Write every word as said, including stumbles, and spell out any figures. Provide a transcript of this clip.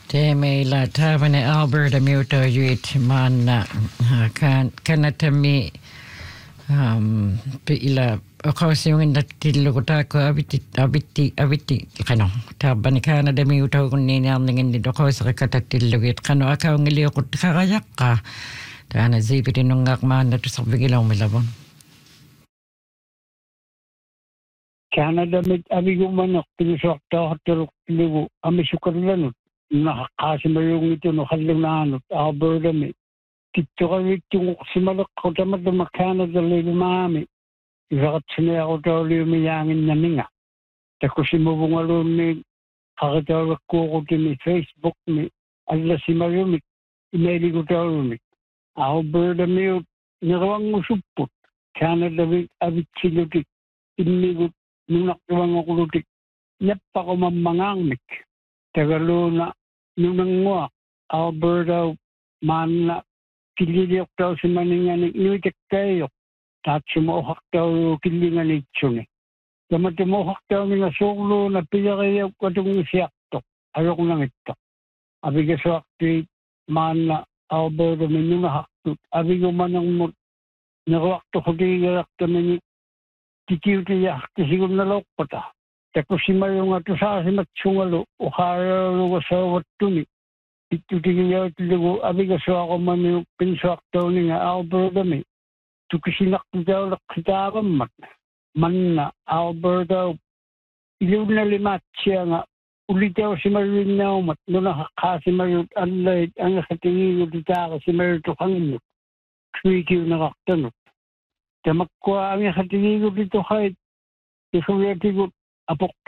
Te meillä tämmöinen Alberta miuto juit manna kan kanatami um ila okasiungin datillu kutako abitti abitti abitti kano tabani Canada miuto kun niin anningin ni dokosra katatillu git kano akaungili kut karajakka tana zibiti nungak manna tusabigilong milabon Canada mit abigumanak tinusorta hotelukligu amisukarlanut nakakasimayong ito no halinanot Alberta mi kittuqavittungu simalaqqutamata Canada lilmaami ivaqatsine aqutauliumiyaanginnaminga takusimuvungaluunni qaqitaurakkuuqutimi Facebook mi allasimayumik imeeligutaulumik Alberta miut niruangusupput Canada vit avitsilutik innigut nunaqtuangoqulutik nappaqumammangaangmik tagaluna nunangua Alberta manna kililiuqtau simaninganik nuitakkaayuq taatsumohaqtau killinganitsuni tamatumohaqtau ninga suqluuna pilariuq katungisiaqtoq ayoqnangittoq abigasuaqti manna Alberta minunahaqtut abigumanangmut neruaqtuqutigiaqtamini tikiutiyaqtisigunnaluqqata takusimayunga tusaasimatsungalu uqaaralugasawattuni tikkutigiyautlugu abigasuaqumani pinsuaqtauninga Albertami tukisinaqtutaulaqqitaavammat manna Alberta iluunalimatsianga ulitausimaruinnaumat nunahaqqaasimarut allait angaqatigigutitaaqasimarutuqanginnut kvikiunaqartanut tamakkua angaqatigigutituqait isuviatigut apoq